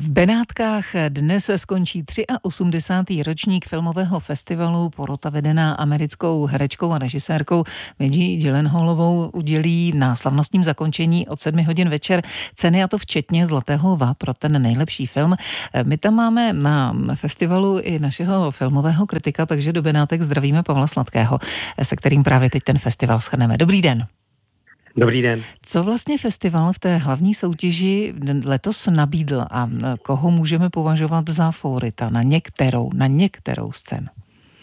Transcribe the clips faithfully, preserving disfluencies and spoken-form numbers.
Benátkách dnes skončí osmdesátý třetí ročník filmového festivalu. Porota vedená americkou herečkou a režisérkou Maggie Gyllenhaalovou udělí na slavnostním zakončení od sedmi hodin večer ceny, a to včetně Zlatého lva pro ten nejlepší film. My tam máme na festivalu i našeho filmového kritika, takže do Benátek zdravíme Pavla Sladkého, se kterým právě teď ten festival shrneme. Dobrý den. Dobrý den. Co vlastně festival v té hlavní soutěži letos nabídl a koho můžeme považovat za favorita na některou, na některou z cen?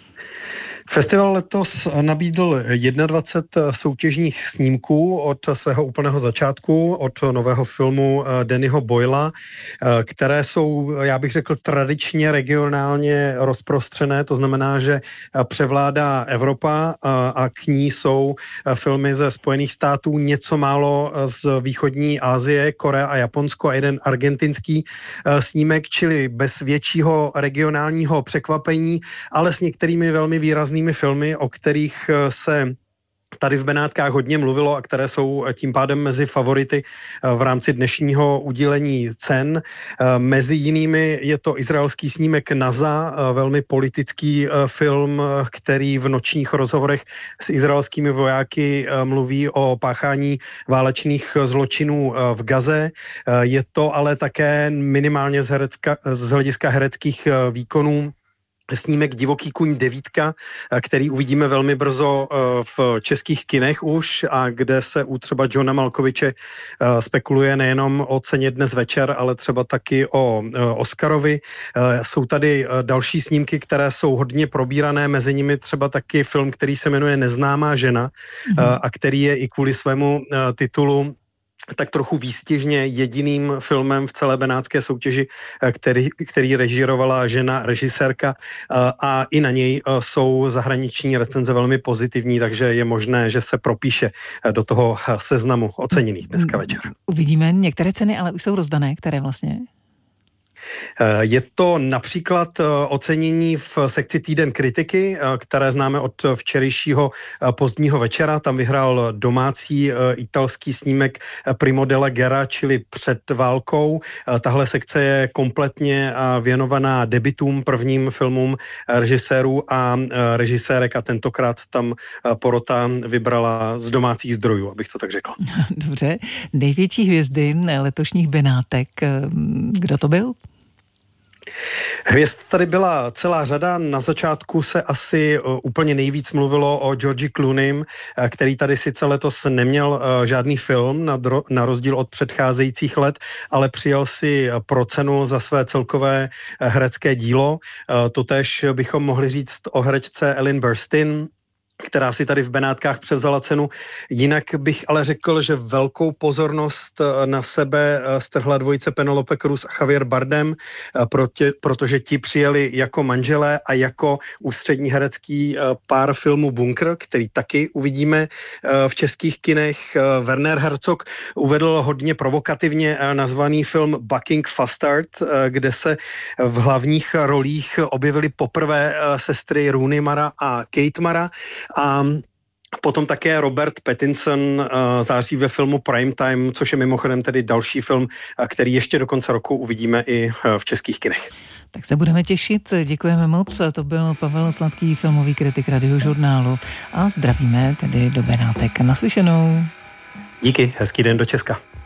Festival letos nabídl dvacet jedna soutěžních snímků od svého úplného začátku, od nového filmu Dannyho Boyla, které jsou, já bych řekl, tradičně regionálně rozprostřené, to znamená, že převládá Evropa a k ní jsou filmy ze Spojených států, něco málo z východní Asie, Korea a Japonsko a jeden argentinský snímek, čili bez většího regionálního překvapení, ale s některými velmi výraznými filmy, o kterých se tady v Benátkách hodně mluvilo a které jsou tím pádem mezi favority v rámci dnešního udílení cen. Mezi jinými je to izraelský snímek Naza, velmi politický film, který v nočních rozhovorech s izraelskými vojáky mluví o páchání válečných zločinů v Gaze. Je to ale také minimálně z, herecka, z hlediska hereckých výkonů snímek Divoký kuň devítka, který uvidíme velmi brzo v českých kinech už a kde se u třeba Johna Malkoviče spekuluje nejenom o ceně dnes večer, ale třeba taky o Oscarovi. Jsou tady další snímky, které jsou hodně probírané, mezi nimi třeba taky film, který se jmenuje Neznámá žena mm-hmm. a který je i kvůli svému titulu tak trochu výstižně jediným filmem v celé benátské soutěži, který, který režírovala žena režisérka, a i na něj jsou zahraniční recenze velmi pozitivní, takže je možné, že se propíše do toho seznamu oceněných dneska večer. Uvidíme některé ceny, ale už jsou rozdané, které vlastně? Je to například ocenění v sekci Týden kritiky, které známe od včerejšího pozdního večera. Tam vyhrál domácí italský snímek Primo della Guerra, čili Před válkou. Tahle sekce je kompletně věnovaná debutům, prvním filmům režisérů a režisérek a tentokrát tam porota vybrala z domácích zdrojů, abych to tak řekl. Dobře. Největší hvězdy letošních Benátek, kdo to byl? Hvězd tady byla celá řada. Na začátku se asi úplně nejvíc mluvilo o Georgi Clooneym, který tady sice letos neměl žádný film, na, dro- na rozdíl od předcházejících let, ale přijal si pro cenu za své celkové herecké dílo. Totéž bychom mohli říct o herečce Ellen Burstyn, která si tady v Benátkách převzala cenu. Jinak bych ale řekl, že velkou pozornost na sebe strhla dvojice Penelope Cruz a Javier Bardem, proti, protože ti přijeli jako manželé a jako ústřední herecký pár filmu Bunkr, který taky uvidíme v českých kinech. Werner Herzog uvedl hodně provokativně nazvaný film Bucking Fastard, kde se v hlavních rolích objevily poprvé sestry Rooney Mara a Kate Mara. A potom také Robert Pattinson uh, září ve filmu Primetime, což je mimochodem tedy další film, uh, který ještě do konce roku uvidíme i uh, v českých kinech. Tak se budeme těšit, děkujeme moc. To byl Pavel Sladký, filmový kritik Radiožurnálu, a zdravíme tedy do Benátek. Naslyšenou. Díky, hezký den do Česka.